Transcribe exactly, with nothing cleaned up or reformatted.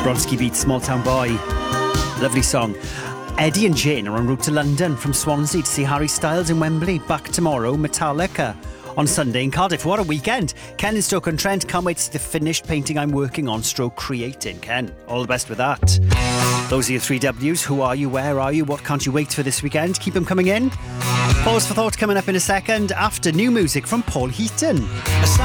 Bronski Beat, Small Town Boy. Lovely song. Eddie and Jane are en route to London from Swansea to see Harry Styles in Wembley. Back tomorrow, Metallica on Sunday in Cardiff. What a weekend. Ken in Stoke-on-Trent, can't wait to see the finished painting I'm working on, stroke creating. Ken, all the best with that. Those are your three W's. Who are you? Where are you? What can't you wait for this weekend? Keep them coming in. Pause for thought coming up in a second after new music from Paul Heaton.